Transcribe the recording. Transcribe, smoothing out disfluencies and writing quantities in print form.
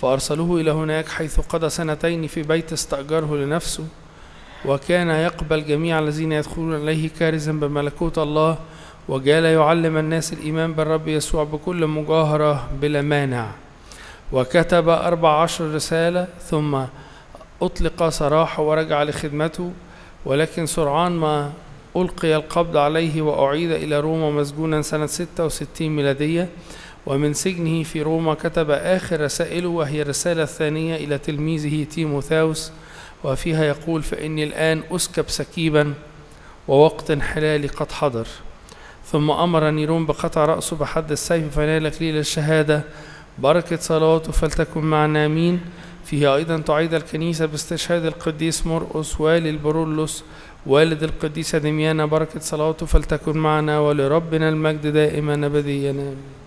فأرسلوه إلى هناك، حيث قضى 2 في بيت استأجره لنفسه، وكان يقبل جميع الذين يدخلون إليه كارزا بملكوت الله، وجعل يعلم الناس الإيمان بالرب يسوع بكل مجاهرة بلا مانع. وكتب 14 رسالة، ثم أطلق سراحه ورجع لخدمته، ولكن سرعان ما ألقي القبض عليه وأعيد إلى روما مسجونا سنة 66 ميلادية. ومن سجنه في روما كتب آخر رسائله، وهي الرسالة الثانية إلى تلميذه تيموثاوس، وفيها يقول: فإني الآن أسكب سكيبا ووقت انحلالي قد حضر. ثم أمر نيرون بقطع رأسه بحد السيف فنال إكليل الشهادة. بركة صلاته فلتكن معنا آمين. فيه أيضا تعيد الكنيسة باستشهاد القديس مرقس والي البرولوس والد القديسة دميانة. بركة صلاته فلتكن معنا، ولربنا المجد دائما أبديا آمين.